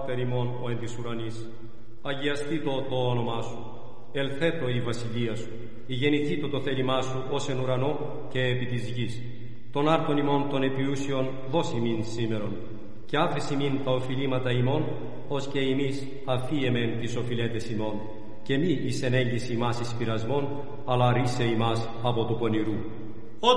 Πάτερ ημών ο εν της ουρανής, αγιαστήτω το όνομά σου, ελθέτω η βασιλεία σου, ηγενηθήτω το θέλημά σου ως εν ουρανό και επί της γης. Τον άρτον ημών των επιούσιων δώσει μην σήμερον, και άφεση μην τα οφειλήματα ημών, ως και εμείς αφίεμεν τις οφειλέτες ημών, και μη εις ενέγγιση ημάς εις πειρασμόν, αλλά ρίσε ημάς από του πονηρού.